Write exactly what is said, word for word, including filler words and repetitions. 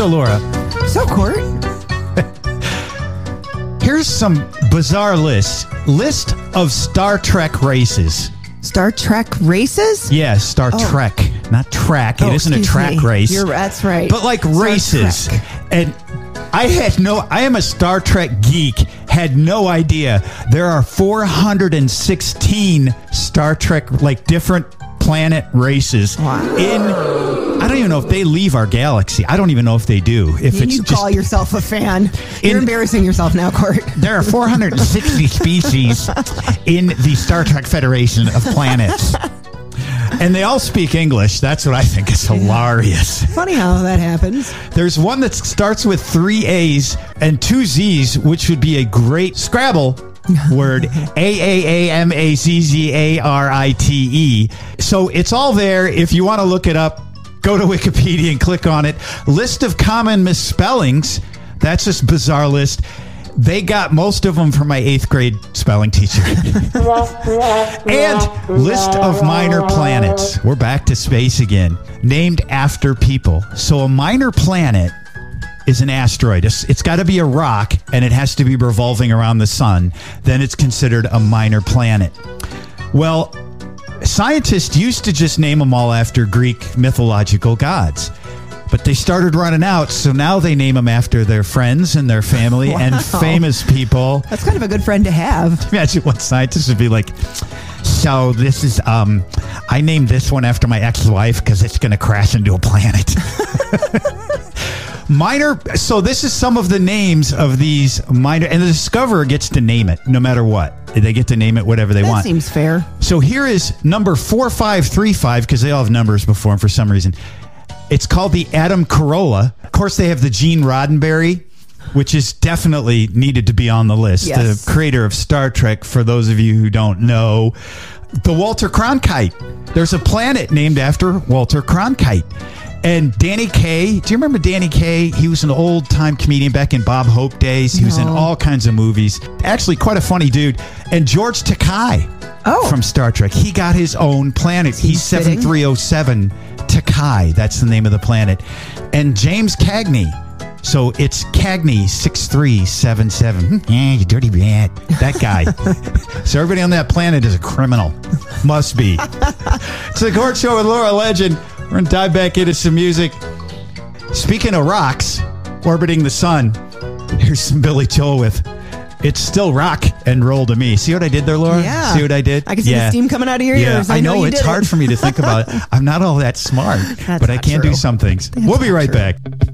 So, Laura. So, Court. Here's some bizarre lists. List of Star Trek races. Star Trek races? Yeah, Star Oh. Trek. Not track. Oh, it isn't a excuse track me. race. You're, that's right. But like Star races. Trek. And I had no, I am a Star Trek geek, had no idea. There are four hundred sixteen Star Trek, like different planet races. Wow. In, I don't even know if they leave our galaxy. I don't even know if they do. If You it's you just, call yourself a fan. You're In- embarrassing yourself now, Court. there are four hundred sixty species in the Star Trek Federation of planets. And they all speak English. That's what I think is hilarious. Funny how that happens. There's one that starts with three A's and two Z's, which would be a great Scrabble word. A A A M A Z Z A R I T E. So it's all there. If you want to look it up, go to Wikipedia and click on it. List of common misspellings. That's this bizarre list. They got most of them from my eighth grade spelling teacher. And list of minor planets. We're back to space again. Named after people. So a minor planet is an asteroid. It's, it's got to be a rock, and it has to be revolving around the sun. Then it's considered a minor planet. Well, scientists used to just name them all after Greek mythological gods. But they started running out, so now they name them after their friends and their family Wow. and famous people. That's kind of a good friend to have. Imagine what scientists would be like. So this is, um, I named this one after my ex-wife because it's going to crash into a planet. Minor. So this is some of the names of these minor, and the discoverer gets to name it no matter what. They get to name it whatever they That want. seems fair. So here is number four five three five, because they all have numbers before them for some reason. It's called the Adam Carolla. Of course, they have the Gene Roddenberry, which is definitely needed to be on the list. Yes. The creator of Star Trek, for those of you who don't know. The Walter Cronkite. There's a planet named after Walter Cronkite. And Danny Kaye. Do you remember Danny Kaye? He was an old-time comedian back in Bob Hope days. He was in No. all kinds of movies. Actually, quite a funny dude. And George Takei Oh. from Star Trek. He got his own planet. Seems He's seven three oh seven Takei. That's the name of the planet. And James Cagney. So it's Cagney six three seven seven. Yeah, you dirty rat. That guy. So everybody on that planet is a criminal. Must be. It's the Court Show with Laura Legend. We're going to dive back into some music. Speaking of rocks orbiting the sun, here's some Billy Joel with It's Still Rock and Roll to Me. See what I did there, Laura? Yeah. See what I did? I can see Yeah. the steam coming out of your Yeah, ears. I, I know, you it's did hard it. for me to think about it. I'm not all that smart, That's but I not can true. do some things. That's We'll be not right true. back.